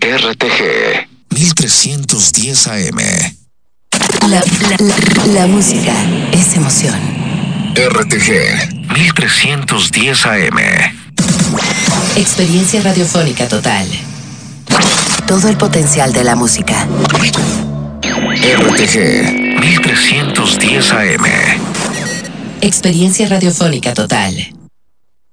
RTG 1310 AM. La música es emoción. RTG 1310 AM. Experiencia radiofónica total. Todo el potencial de la música. RTG 1310 AM. Experiencia radiofónica total.